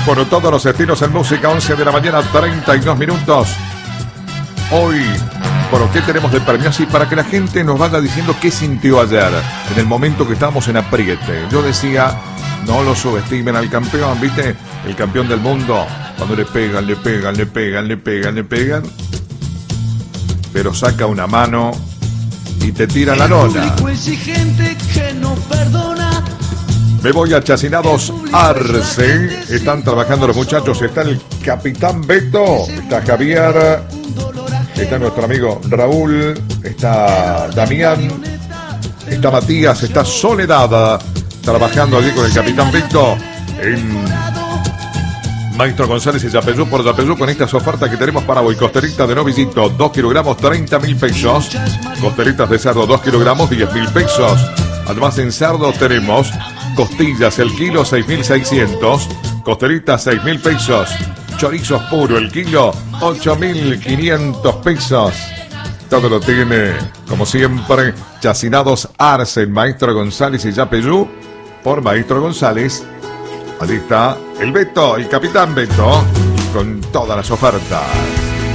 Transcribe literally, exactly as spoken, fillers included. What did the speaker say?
Por todos los estilos en música, once de la mañana, treinta y dos minutos. Hoy, ¿por qué tenemos de premios? Y para que la gente nos vaya diciendo qué sintió ayer, en el momento que estábamos en apriete. Yo decía, no lo subestimen al campeón, ¿viste? El campeón del mundo, cuando le pegan, le pegan, le pegan, le pegan, le pegan, pero saca una mano y te tira la lona. Me voy a Chacinados Arce. Están trabajando los muchachos. Está el capitán Beto. Está Javier. Está nuestro amigo Raúl. Está Damián. Está Matías. Está Soledad. Trabajando allí con el capitán Beto. En Maestro González y Yapeyú por Yapeyú, con estas ofertas que tenemos para hoy. Costeritas de novillito, dos kilogramos, treinta mil pesos. Costeritas de cerdo, dos kilogramos, diez mil pesos. Además, en cerdo tenemos costillas, el kilo, seis mil seiscientos. Costeritas, seis mil pesos. Chorizos puro, el kilo, ocho mil quinientos pesos. Todo lo tiene, como siempre, Chacinados Arce, Maestro González y Yapeyú por Maestro González. Allí está el Beto, el capitán Beto, con todas las ofertas.